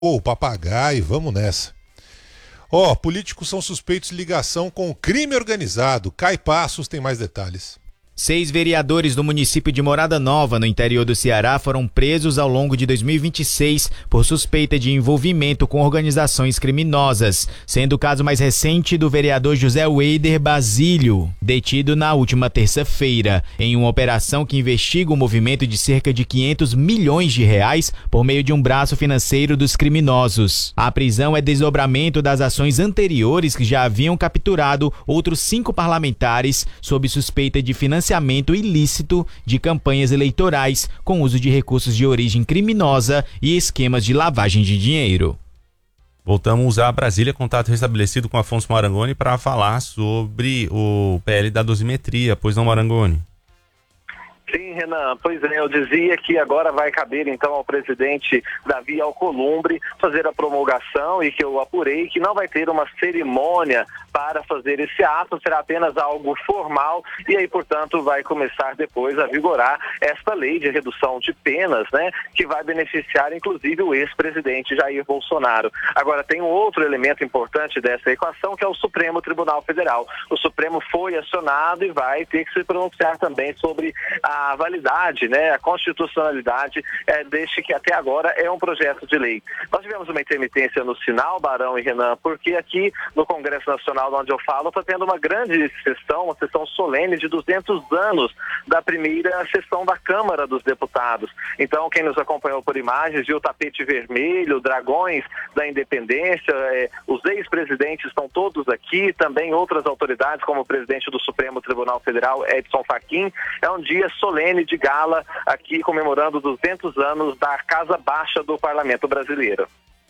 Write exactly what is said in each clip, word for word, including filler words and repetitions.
o papagaio, vamos nessa. Ó, oh, políticos são suspeitos de ligação com o crime organizado. Cai Passos tem mais detalhes. Seis vereadores do município de Morada Nova, no interior do Ceará, foram presos ao longo de dois mil e vinte e seis por suspeita de envolvimento com organizações criminosas, sendo o caso mais recente do vereador José Weider Basílio, detido na última terça-feira, em uma operação que investiga o movimento de cerca de quinhentos milhões de reais por meio de um braço financeiro dos criminosos. A prisão é desdobramento das ações anteriores que já haviam capturado outros cinco parlamentares sob suspeita de financiamento ilícito de campanhas eleitorais com uso de recursos de origem criminosa e esquemas de lavagem de dinheiro. Voltamos a Brasília, contato restabelecido com Afonso Marangoni para falar sobre o P L da dosimetria, pois não, Marangoni? Sim, Renan, pois é, eu dizia que agora vai caber então ao presidente Davi Alcolumbre fazer a promulgação e que eu apurei que não vai ter uma cerimônia para fazer esse ato, será apenas algo formal e aí, portanto, vai começar depois a vigorar esta lei de redução de penas, né, que vai beneficiar inclusive o ex-presidente Jair Bolsonaro. Agora, tem um outro elemento importante dessa equação que é o Supremo Tribunal Federal. O Supremo foi acionado e vai ter que se pronunciar também sobre a validade, né, a constitucionalidade é, deste que até agora é um projeto de lei. Nós tivemos uma intermitência no sinal, Barão e Renan, porque aqui no Congresso Nacional, onde eu falo, está tendo uma grande sessão, uma sessão solene de duzentos anos da primeira sessão da Câmara dos Deputados. Então, quem nos acompanhou por imagens viu o tapete vermelho, dragões da independência, é, os ex-presidentes estão todos aqui, também outras autoridades, como o presidente do Supremo Tribunal Federal, Edson Fachin. É um dia solene de gala aqui comemorando duzentos anos da Casa Baixa do Parlamento Brasileiro.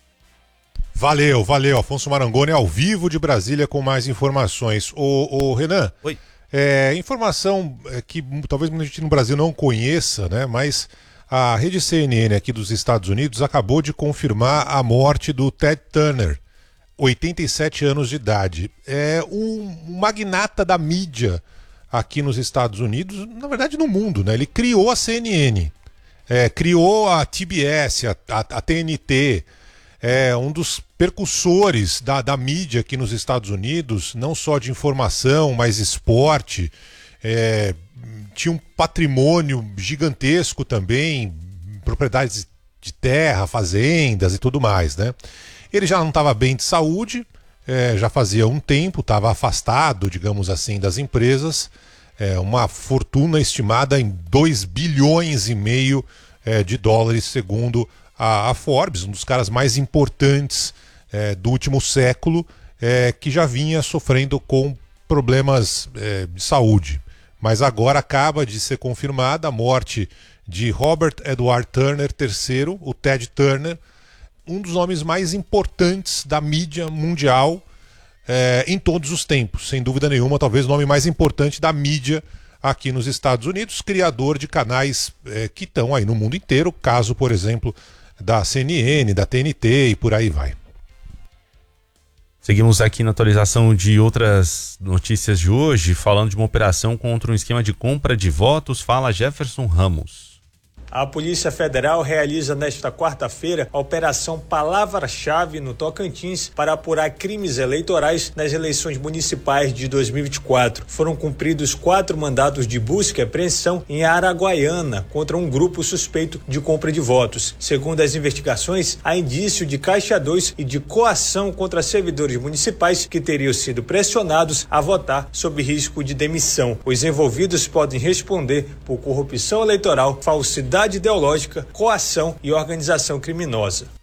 Valeu, valeu. Afonso Marangoni ao vivo de Brasília com mais informações. Ô, ô Renan, Oi. É, informação que talvez muita gente no Brasil não conheça, né? Mas a rede C N N aqui dos Estados Unidos acabou de confirmar a morte do Ted Turner, oitenta e sete anos de idade. É um magnata da mídia aqui nos Estados Unidos, na verdade no mundo, né? Ele criou a C N N, é, criou a T B S, a, a, a T N T, é um dos percussores da, da mídia aqui nos Estados Unidos, não só de informação, mas esporte. É, tinha um patrimônio gigantesco também, propriedades de terra, fazendas e tudo mais, né? Ele já não estava bem de saúde, é, já fazia um tempo, estava afastado, digamos assim, das empresas, é, uma fortuna estimada em dois bilhões e meio é, de dólares, segundo a, a Forbes, um dos caras mais importantes é, do último século, é, que já vinha sofrendo com problemas é, de saúde. Mas agora acaba de ser confirmada a morte de Robert Edward Turner terceiro, o Ted Turner, um dos nomes mais importantes da mídia mundial é, em todos os tempos, sem dúvida nenhuma, talvez o nome mais importante da mídia aqui nos Estados Unidos, criador de canais é, que estão aí no mundo inteiro, caso, por exemplo, da C N N, da T N T e por aí vai. Seguimos aqui na atualização de outras notícias de hoje, falando de uma operação contra um esquema de compra de votos, fala Jefferson Ramos. A Polícia Federal realiza nesta quarta-feira a Operação Palavra-Chave no Tocantins para apurar crimes eleitorais nas eleições municipais de dois mil e vinte e quatro. Foram cumpridos quatro mandados de busca e apreensão em Araguaiana contra um grupo suspeito de compra de votos. Segundo as investigações, há indício de caixa dois e de coação contra servidores municipais que teriam sido pressionados a votar sob risco de demissão. Os envolvidos podem responder por corrupção eleitoral, falsidade ideológica, coação e organização criminosa.